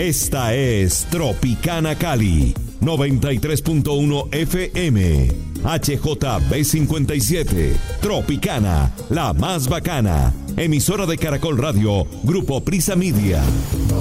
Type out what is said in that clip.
Esta es Tropicana Cali, 93.1 FM, HJB57, Tropicana, la más bacana, emisora de Caracol Radio, Grupo Prisa Media.